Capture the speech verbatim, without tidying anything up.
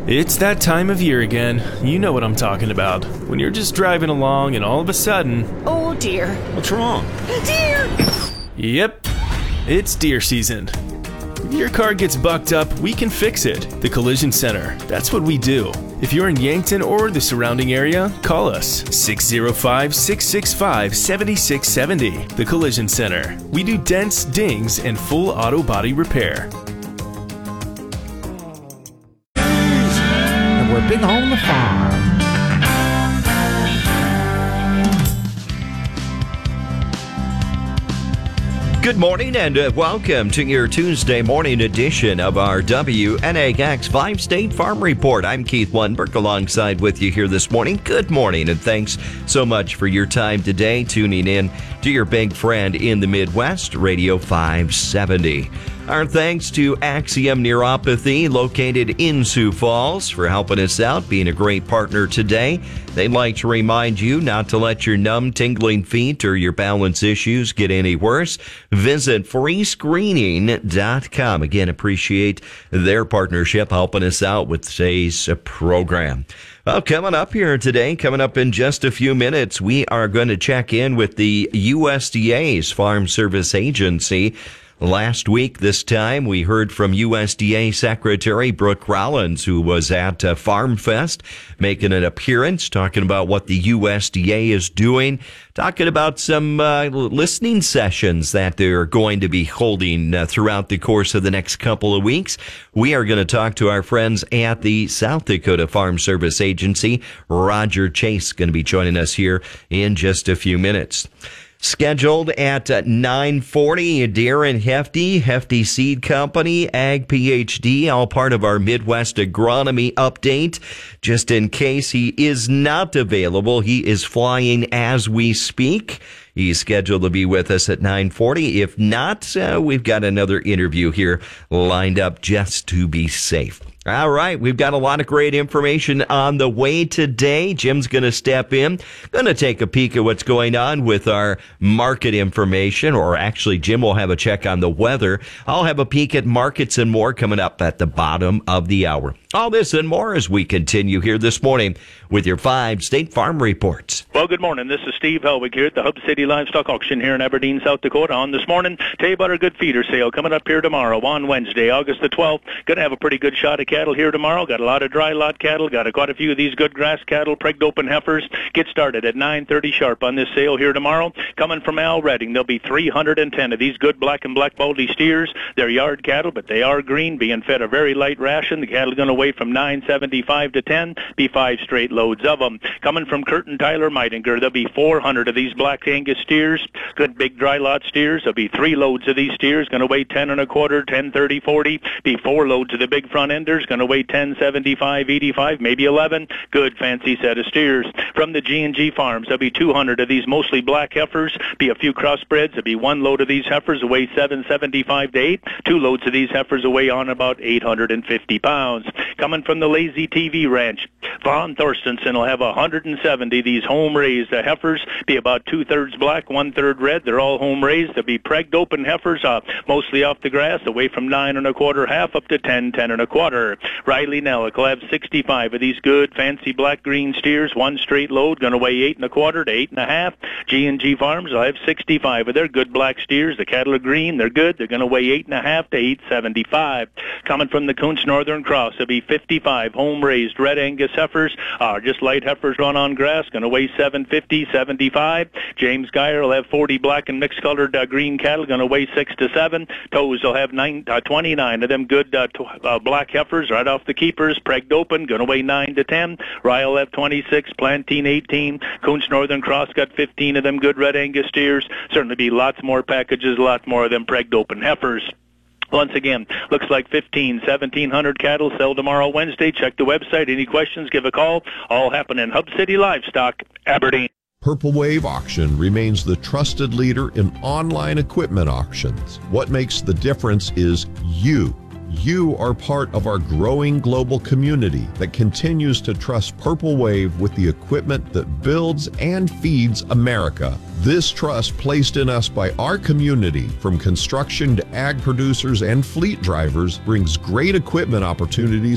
It's that time of year again. You know what I'm talking about. When you're just driving along and all of a sudden... Oh dear. What's wrong? Deer! Yep, it's deer season. If your car gets bucked up, we can fix it. The Collision Center. That's what we do. If you're in Yankton or the surrounding area, call us six oh five, six six five, seven six seven oh. The Collision Center. We do dents, dings, and full auto body repair. And we're big on the farm. Good morning and uh, welcome to your Tuesday morning edition of our W N A X five-State Farm Report. I'm Keith Lundberg alongside with you here this morning. Good morning and thanks so much for your time today tuning in to your big friend in the Midwest, Radio five seventy. Our thanks to Axiom Neuropathy, located in Sioux Falls, for helping us out, being a great partner today. They'd like to remind you not to let your numb, tingling feet or your balance issues get any worse. Visit free screening dot com. Again, appreciate their partnership helping us out with today's program. Well, coming up here today, coming up in just a few minutes, we are going to check in with the U S D A's Farm Service Agency. Last week, this time, we heard from U S D A Secretary Brooke Rollins, who was at uh, Farm Fest, making an appearance, talking about what the U S D A is doing, talking about some uh, listening sessions that they're going to be holding uh, throughout the course of the next couple of weeks. We are going to talk to our friends at the South Dakota Farm Service Agency. Roger Chase going to be joining us here in just a few minutes. Scheduled at nine forty, Deere and Hefty, Hefty Seed Company, Ag PhD, all part of our Midwest Agronomy Update. Just in case he is not available, he is flying as we speak. He's scheduled to be with us at nine forty. If not, uh, we've got another interview here lined up just to be safe. All right, we've got a lot of great information on the way today. Jim's going to step in, going to take a peek at what's going on with our market information, or actually Jim will have a check on the weather. I'll have a peek at markets and more coming up at the bottom of the hour. All this and more as we continue here this morning with your five State Farm Reports. Well, good morning. This is Steve Helwig here at the Hub City Livestock Auction here in Aberdeen, South Dakota. On this morning, tell you about our good feeder sale coming up here tomorrow on Wednesday, August the twelfth. Going to have a pretty good shot of cattle here tomorrow. Got a lot of dry lot cattle. Got a, quite a few of these good grass cattle, pregged open heifers. Get started at nine thirty sharp on this sale here tomorrow. Coming from Al Redding, there'll be three hundred ten of these good black and black baldy steers. They're yard cattle, but they are green, being fed a very light ration. The cattle are going to weigh from nine seventy-five to ten, be five straight loads of them. Coming from Curtin Tyler Meitinger, there'll be four hundred of these black Angus steers, good big dry lot steers. There'll be three loads of these steers, going to weigh ten and a quarter, ten, thirty, forty. Be four loads of the big front enders, going to weigh ten, seventy-five, eighty-five, maybe eleven. Good fancy set of steers. From the G and G Farms, there'll be two hundred of these mostly black heifers, be a few crossbreds. There'll be one load of these heifers will weigh seven seventy-five to eight. Two loads of these heifers will weigh on about eight hundred fifty pounds. Coming from the Lazy T V Ranch, Von Thorstensen will have one hundred seventy these home-raised uh, heifers, be about two-thirds black, one-third red. They're all home-raised. They'll be pregged open heifers, uh, mostly off the grass, away from nine and a quarter half up to ten, ten and a quarter. Riley Nellick will have sixty-five of these good, fancy black-green steers, one straight load, going to weigh eight and a quarter to eight and a half. G and G Farms will have sixty-five of their good black steers. The cattle are green. They're good. They're going to weigh eight and a half to eight seventy-five. Coming from the Kuntz Northern Cross, there'll be fifty-five home-raised red Angus heifers, uh, just light heifers run on grass, going to weigh seven fifty, seventy-five. James Geyer will have forty black and mixed-colored uh, green cattle, going to weigh six to seven. Toes will have nine, uh, twenty-nine of them good uh, t- uh, black heifers right off the keepers, pregged open, going to weigh nine to ten. Rye will have twenty-six, Plantain eighteen. Kuntz Northern Cross got fifteen of them good red Angus steers. Certainly be lots more packages, lots more of them pregged open heifers. Once again, looks like fifteen, seventeen hundred cattle sell tomorrow, Wednesday. Check the website. Any questions, give a call. All happen in Hub City Livestock, Aberdeen. Purple Wave Auction remains the trusted leader in online equipment auctions. What makes the difference is you. You are part of our growing global community that continues to trust Purple Wave with the equipment that builds and feeds America. This trust placed in us by our community, from construction to ag producers and fleet drivers, brings great equipment opportunities